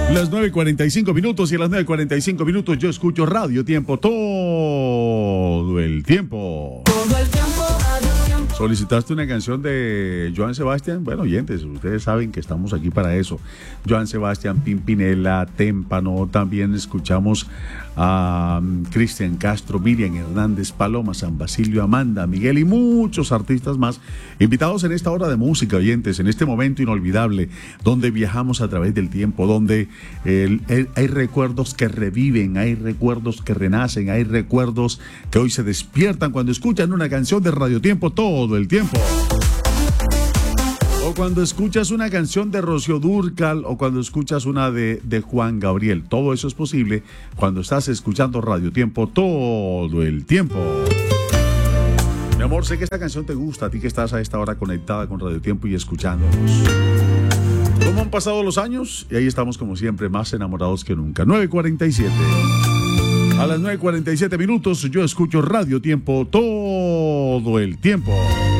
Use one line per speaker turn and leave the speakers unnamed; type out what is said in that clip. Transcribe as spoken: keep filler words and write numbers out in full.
Las nueve y cuarenta y cinco minutos y a las nueve y cuarenta y cinco minutos yo escucho Radio Tiempo todo el tiempo.
Todo el tiempo, Radio Tiempo.
¿Solicitaste una canción de Joan Sebastián? Bueno, oyentes, ustedes saben que estamos aquí para eso. Joan Sebastián, Pimpinela, Témpano, también escuchamos a um, Cristian Castro, Miriam Hernández, Paloma San Basilio, Amanda, Miguel y muchos artistas más invitados en esta hora de música, oyentes, en este momento inolvidable donde viajamos a través del tiempo, donde eh, eh, hay recuerdos que reviven, hay recuerdos que renacen, hay recuerdos que hoy se despiertan cuando escuchan una canción de Radio Tiempo todo el tiempo. O cuando escuchas una canción de Rocío Dúrcal o cuando escuchas una de, de Juan Gabriel. Todo eso es posible cuando estás escuchando Radio Tiempo todo el tiempo. Mi amor, sé que esta canción te gusta, a ti que estás a esta hora conectada con Radio Tiempo y escuchándonos. ¿Cómo han pasado los años? Y ahí estamos como siempre, más enamorados que nunca. nueve cuarenta y siete. A las nueve cuarenta y siete minutos yo escucho Radio Tiempo todo el tiempo.